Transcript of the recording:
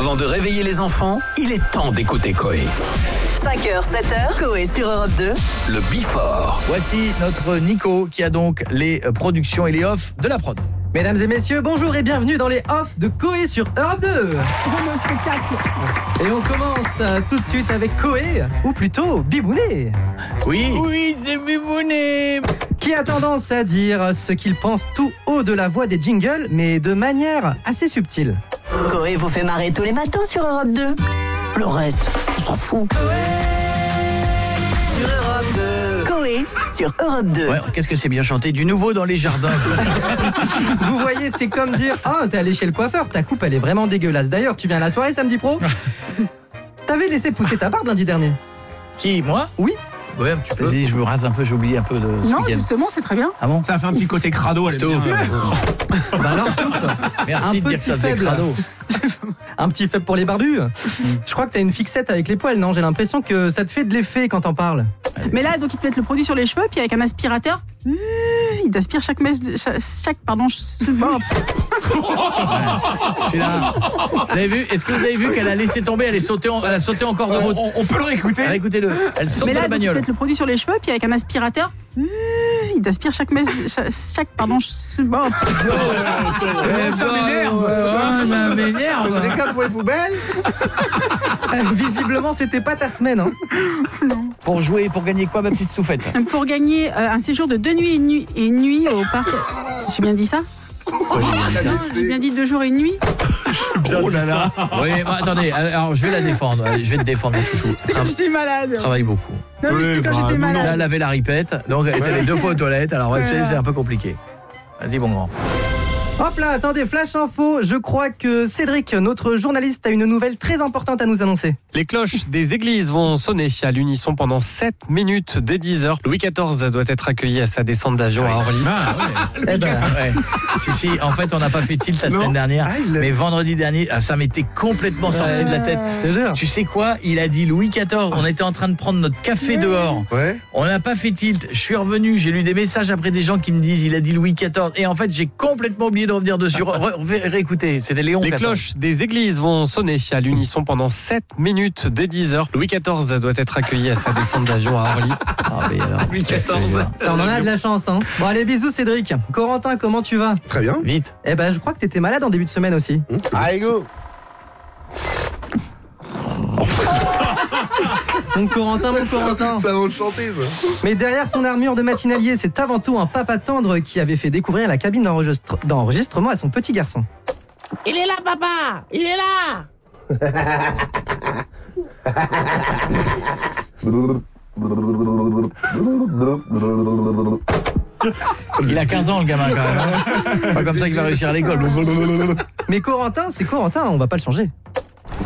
Avant de réveiller les enfants, il est temps d'écouter Coé. 5h, 7h, Coé sur Europe 2. Le Before. Voici notre Nico qui a donc les productions et les offs de la prod. Mesdames et messieurs, bonjour et bienvenue dans les offs de Coé sur Europe 2. Bon spectacle. Et on commence tout de suite avec Coé, ou plutôt Bibounet. Oui, c'est Bibounet. Qui a tendance à dire ce qu'il pense tout haut de la voix des jingles, mais de manière assez subtile. Coé vous fait marrer tous les matins sur Europe 2. Le reste, on s'en fout. Sur Europe 2. Coé sur Europe 2. Ouais, qu'est-ce que c'est bien chanté, du nouveau dans les jardins. Vous voyez, c'est comme dire « Ah, t'es allé chez le coiffeur, ta coupe elle est vraiment dégueulasse. D'ailleurs, tu viens à la soirée samedi pro ?» T'avais laissé pousser ta barbe lundi dernier. Qui, moi? Oui. Ouais, un petit peu. Vas-y, je me rase un peu, j'ai oublié un peu de ce Non, week-end. justement, c'est très bien. Ah bon? Ça a fait un petit côté crado, elle est bien. Bah alors, Merci de dire que ça faisait faible. crado. Un petit faible pour les barbus. Je crois que t'as une fixette avec les poils, non? J'ai l'impression que ça te fait de l'effet quand t'en parles. Mais là, donc, ils te mettent le produit sur les cheveux, puis avec un aspirateur, il t'aspire chaque Celui-là. Vous avez vu? Est-ce que vous avez vu qu'elle a laissé tomber? Elle a sauté encore de route. On peut le réécouter. Allez, écoutez-le. Elle saute Mais de là, la donc, ils te bagnole. mettent le produit sur les cheveux, puis avec un aspirateur, il t'aspire chaque Ça m'énerve. Ça m'énerve. Récap pour les poubelles. Visiblement, c'était pas ta semaine, hein. Pour jouer, pour gagner quoi, ma petite souffette? Pour gagner un séjour de 2 nuits et une nuit au parc. J'ai bien dit ça? J'ai bien dit 2 jours et une nuit. Oh là là. Oui, bah, attendez, alors je vais la défendre. Je vais te défendre, mon chouchou. C'était quand j'étais malade. Travaille beaucoup. Non, mais c'était quand j'étais Là, malade. elle avait la ripette, donc elle est allée 2 fois aux toilettes. Alors, c'est un peu compliqué. Vas-y, mon grand. Hop là, attendez, flash info. Je crois que Cédric, notre journaliste, a une nouvelle très importante à nous annoncer. Les cloches des églises vont sonner à l'unisson pendant 7 minutes dès 10h. Louis XIV doit être accueilli à sa descente d'avion à Orly. Eh ben, Ouais. Si, en fait, on n'a pas fait tilt la semaine dernière, mais vendredi dernier, ça m'était complètement sorti de la tête. je te jure. Tu sais quoi? Il a dit Louis XIV. On était en train de prendre notre café dehors. Ouais. On n'a pas fait tilt. Je suis revenu. J'ai lu des messages après des gens qui me disent il a dit Louis XIV. Et en fait, j'ai complètement oublié de revenir dessus. Réécoutez. C'était Léon Les XIV. cloches des églises vont sonner à l'unisson pendant 7 minutes dès 10h. Louis XIV doit être accueilli à sa descente d'avion à Orly. Ah, mais alors. Louis XIV. On en a de la chance, hein. Bon, allez, bisous, Cédric. Corentin, comment tu vas? Très bien. Vite. Eh ben, je crois que t'étais malade en début de semaine aussi. Allez, go. Mon Corentin. Ça va le chanter, ça. Mais derrière son armure de matinalier, c'est avant tout un papa tendre qui avait fait découvrir la cabine d'enregistrement à son petit garçon. Il est là, papa! Il est là! Il a 15 ans, le gamin, quand même. Pas comme ça qu'il va réussir à l'école. Mais Corentin, c'est Corentin, on va pas le changer.